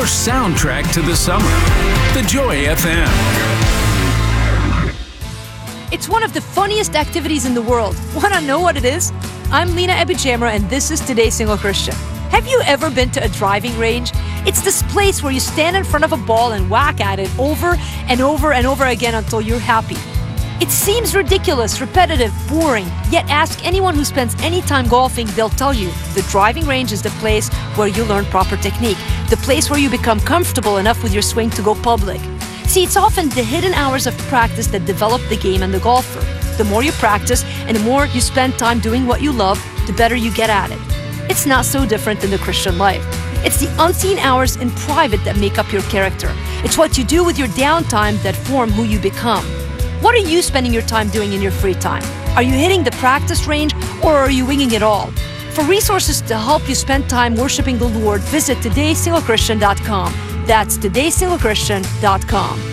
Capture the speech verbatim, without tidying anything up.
your soundtrack to the summer. The Joy F M. It's one of the funniest activities in the world. Want to know what it is? I'm Lena Ebijamra, and this is Today's Single Christian. Have you ever been to a driving range? It's this place where you stand in front of a ball and whack at it over and over and over again until you're happy. It seems ridiculous, repetitive, boring, yet ask anyone who spends any time golfing, they'll tell you the driving range is the place where you learn proper technique, the place where you become comfortable enough with your swing to go public. See, it's often the hidden hours of practice that develop the game and the golfer. The more you practice and the more you spend time doing what you love, the better you get at it. It's not so different in the Christian life. It's the unseen hours in private that make up your character. It's what you do with your downtime that form who you become. What are you spending your time doing in your free time? Are you hitting the practice range, or are you winging it all? For resources to help you spend time worshiping the Lord, visit today single christian dot com. That's today single christian dot com.